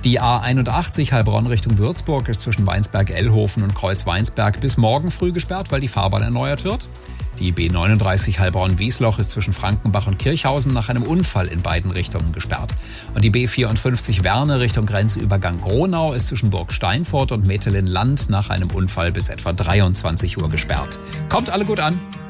Die A81 Heilbronn Richtung Würzburg ist zwischen Weinsberg-Ellhofen und Kreuz-Weinsberg bis morgen früh gesperrt, weil die Fahrbahn erneuert wird. Die B39 Heilbronn-Wiesloch ist zwischen Frankenbach und Kirchhausen nach einem Unfall in beiden Richtungen gesperrt. Und die B54 Werne Richtung Grenzübergang Gronau ist zwischen Burg Steinfurt und Mettelin-Land nach einem Unfall bis etwa 23 Uhr gesperrt. Kommt alle gut an!